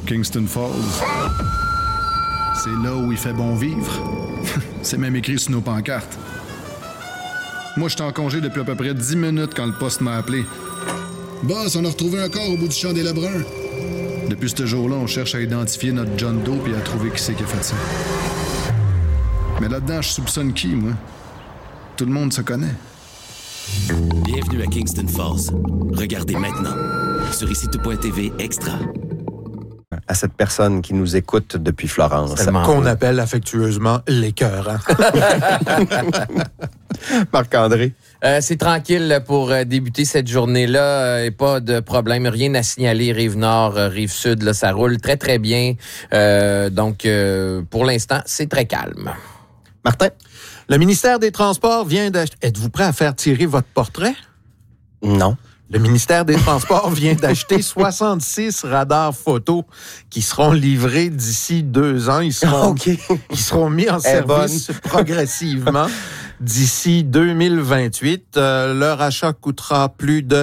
Kingston Falls. C'est là où il fait bon vivre. C'est même écrit sur nos pancartes. Moi, j'étais en congé depuis à peu près 10 minutes quand le poste m'a appelé. Boss, on a retrouvé un corps au bout du champ des Lebrun. Depuis ce jour-là, on cherche à identifier notre John Doe et à trouver qui c'est qui a fait ça. Mais là-dedans, je soupçonne qui, moi? Tout le monde se connaît. Bienvenue à Kingston Falls. Regardez maintenant sur ICITO.tv Extra. À cette personne qui nous écoute depuis Florence. Qu'on appelle affectueusement l'écœurant. Marc-André. C'est tranquille pour débuter cette journée-là. Et pas de problème, rien à signaler. Rive-Nord, Rive-Sud, là, ça roule très, très bien. Donc, pour l'instant, c'est très calme. Martin. Le ministère des Transports vient d'acheter... Êtes-vous prêt à faire tirer votre portrait? Non. Le ministère des Transports vient d'acheter 66 radars photo qui seront livrés d'ici 2 ans. Ils seront mis en service progressivement d'ici 2028. Leur achat coûtera plus de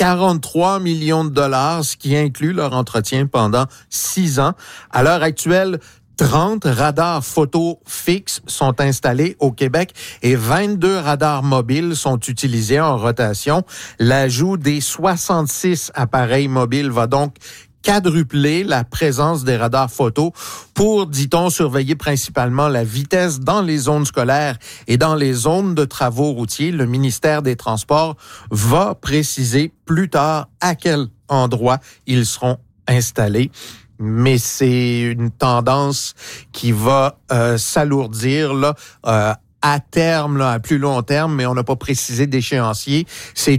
43 millions de dollars, ce qui inclut leur entretien pendant 6 ans. À l'heure actuelle, 30 radars photo fixes sont installés au Québec et 22 radars mobiles sont utilisés en rotation. L'ajout des 66 appareils mobiles va donc quadrupler la présence des radars photo pour, dit-on, surveiller principalement la vitesse dans les zones scolaires et dans les zones de travaux routiers. Le ministère des Transports va préciser plus tard à quel endroit ils seront installés. Mais c'est une tendance qui va s'alourdir là, à terme, là, à plus long terme, mais on n'a pas précisé d'échéancier. C'est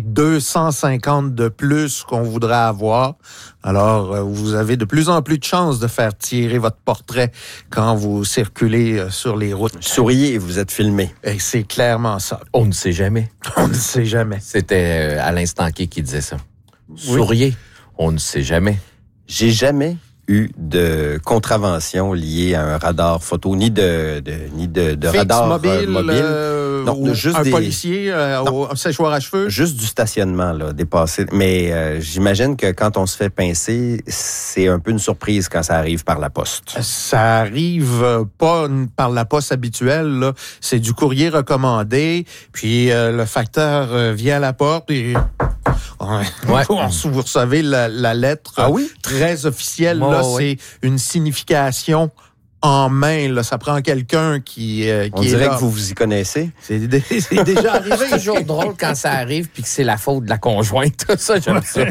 250 de plus qu'on voudrait avoir. Alors, vous avez de plus en plus de chances de faire tirer votre portrait quand vous circulez sur les routes. Souriez, vous êtes filmé. Et c'est clairement ça. On ne sait jamais. On ne sait jamais. C'était Alain Stanquet qui disait ça. Souriez, on ne sait jamais. J'ai jamais eu de contravention liée à un radar photo, ni de radar mobile. Non, juste un policier au séchoir à cheveux. Juste du stationnement, là, dépassé. Mais j'imagine que quand on se fait pincer, c'est un peu une surprise quand ça arrive par la poste. Ça arrive pas par la poste habituelle, là. C'est du courrier recommandé, puis le facteur vient à la porte et... Ouais. Vous recevez la lettre très officielle. Là, c'est une signification en main. Là. Ça prend quelqu'un qui On dirait que vous y connaissez. C'est déjà arrivé. C'est toujours drôle quand ça arrive puis que c'est la faute de la conjointe. Ça, j'aime ça.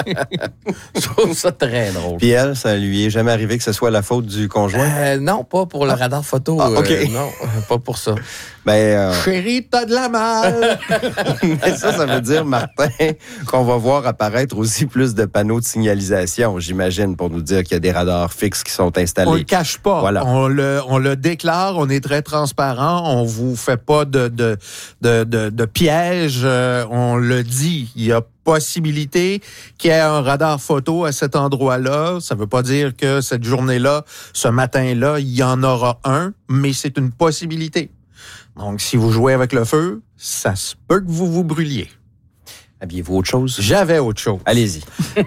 Je trouve ça très drôle. Puis elle, ça lui est jamais arrivé que ce soit la faute du conjoint? Non, pas pour le radar photo. OK. Non, pas pour ça. Chérie, t'as de la malle! Mais ça veut dire, Martin, qu'on va voir apparaître aussi plus de panneaux de signalisation, j'imagine, pour nous dire qu'il y a des radars fixes qui sont installés. On le cache pas. Voilà. On le déclare, on est très transparent, on vous fait pas de piège, on le dit. Il y a possibilité qu'il y ait un radar photo à cet endroit-là. Ça veut pas dire que cette journée-là, ce matin-là, il y en aura un, mais c'est une possibilité. Donc, si vous jouez avec le feu, ça se peut que vous vous brûliez. Aviez-vous autre chose? J'avais autre chose. Allez-y.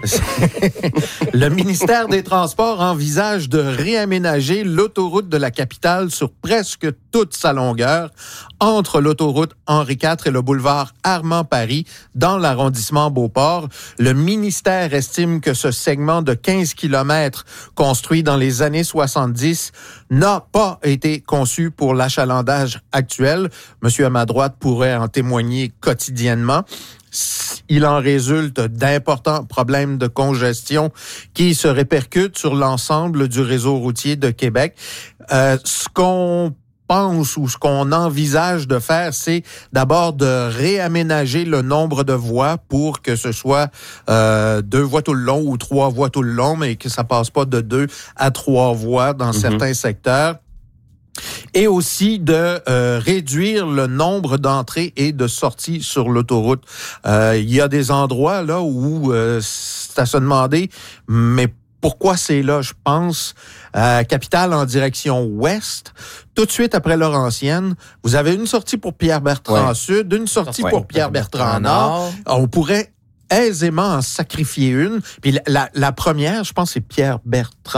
Le ministère des Transports envisage de réaménager l'autoroute de la capitale sur presque toute sa longueur entre l'autoroute Henri IV et le boulevard Armand-Paris dans l'arrondissement Beauport. Le ministère estime que ce segment de 15 km construit dans les années 70 n'a pas été conçu pour l'achalandage actuel. Monsieur à ma droite pourrait en témoigner quotidiennement. Il en résulte d'importants problèmes de congestion qui se répercutent sur l'ensemble du réseau routier de Québec. Ce qu'on pense ou ce qu'on envisage de faire, c'est d'abord de réaménager le nombre de voies pour que ce soit 2 voies tout le long ou 3 voies tout le long, mais que ça passe pas de 2 à 3 voies dans certains secteurs. Et aussi de réduire le nombre d'entrées et de sorties sur l'autoroute. Il y a des endroits là où c'est à se demander, mais pourquoi c'est là? Je pense à Capitale en direction ouest. Tout de suite après Laurentienne, vous avez une sortie pour Pierre-Bertrand Sud, une sortie pour Pierre-Bertrand Nord. On pourrait aisément en sacrifier une. Puis la première, je pense, c'est Pierre-Bertrand